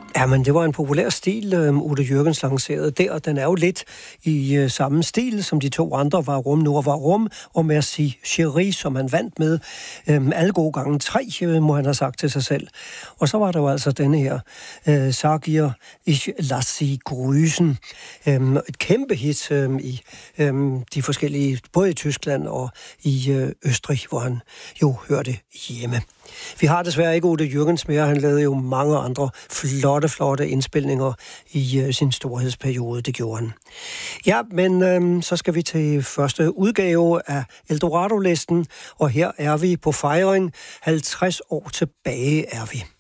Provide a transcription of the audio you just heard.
Ja, men det var en populær stil, Udo Jürgens lancerede der, og den er jo lidt i samme stil, som de to andre, Var Rum, Nu Var Rum, og Merci Chérie, som han vandt med alle gode gange 3, må han have sagt til sig selv. Og så var der jo altså denne her, Sag ich lass sie grüßen, et kæmpe hit i de forskellige, både i Tyskland og i Østrig, hvor han jo hørte hjemme. Vi har desværre ikke Udo Jürgens mere. Han lavede jo mange andre flotte indspilninger i sin storhedsperiode. Det gjorde han. Ja, men så skal vi til første udgave af Eldorado-listen, og her er vi på fejring. 50 år tilbage er vi.